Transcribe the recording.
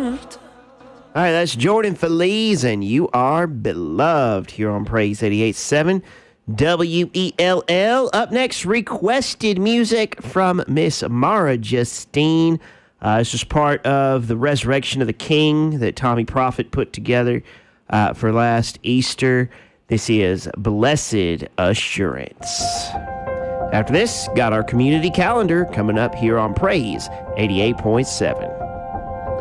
All right, that's Jordan Feliz, and You Are Beloved here on Praise 88.7 WELL. Up next, requested music from Miss Mara Justine. This was part of the Resurrection of the King that Tommy Prophet put together for last Easter. This is Blessed Assurance. After this, got our community calendar coming up here on Praise 88.7.